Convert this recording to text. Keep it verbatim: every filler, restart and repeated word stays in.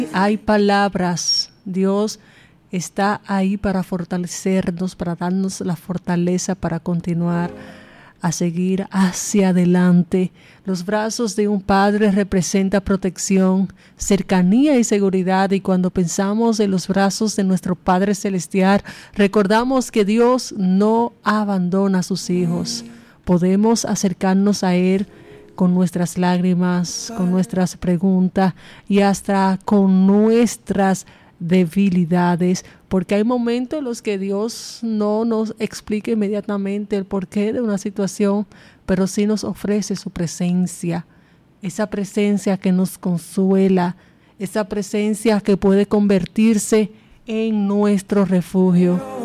Hay palabras. Dios está ahí para fortalecernos, para darnos la fortaleza para continuar a seguir hacia adelante. Los brazos de un padre representan protección, cercanía y seguridad, y cuando pensamos en los brazos de nuestro Padre Celestial, recordamos que Dios no abandona a sus hijos. Podemos acercarnos a Él con nuestras lágrimas, con nuestras preguntas y hasta con nuestras debilidades, porque hay momentos en los que Dios no nos explica inmediatamente el porqué de una situación, pero sí nos ofrece su presencia, esa presencia que nos consuela, esa presencia que puede convertirse en nuestro refugio.